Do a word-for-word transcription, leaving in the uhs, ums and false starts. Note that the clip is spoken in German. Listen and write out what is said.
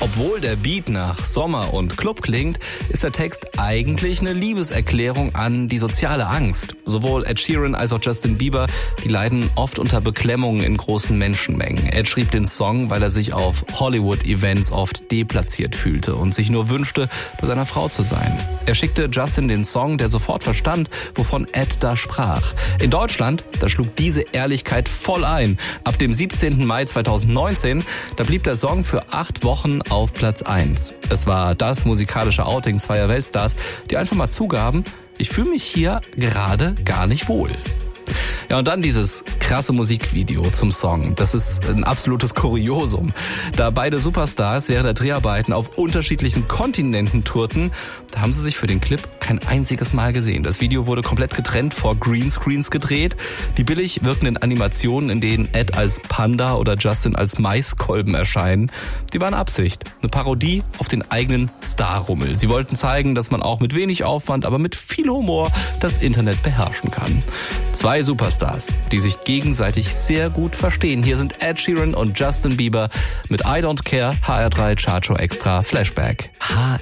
Obwohl der Beat nach Sommer und Club klingt, ist der Text eigentlich eine Liebeserklärung an die soziale Angst. Sowohl Ed Sheeran als auch Justin Bieber, die leiden oft unter Beklemmungen in großen Menschenmengen. Ed schrieb den Song, weil er sich auf Hollywood-Events oft deplatziert fühlte und sich nur wünschte, bei seiner Frau zu sein. Er schickte Justin den Song, der sofort verstand, wovon Ed da sprach. In Deutschland, da schlug diese Ehrlichkeit voll ein. Ab dem siebzehnten Mai zweitausendneunzehn, da blieb der Song für acht Wochen auf Platz eins. Es war das musikalische Outing zweier Weltstars, die einfach mal zugaben, ich fühle mich hier gerade gar nicht wohl. Ja, und dann dieses krasse Musikvideo zum Song. Das ist ein absolutes Kuriosum. Da beide Superstars während der Dreharbeiten auf unterschiedlichen Kontinenten tourten, da haben sie sich für den Clip kein einziges Mal gesehen. Das Video wurde komplett getrennt vor Greenscreens gedreht. Die billig wirkenden Animationen, in denen Ed als Panda oder Justin als Maiskolben erscheinen, die waren Absicht. Eine Parodie auf den eigenen Starrummel. Sie wollten zeigen, dass man auch mit wenig Aufwand, aber mit viel Humor das Internet beherrschen kann. Zwei Superstars, die sich gegenseitig sehr gut verstehen. Hier sind Ed Sheeran und Justin Bieber mit I Don't Care, H R drei Chartshow Extra Flashback. H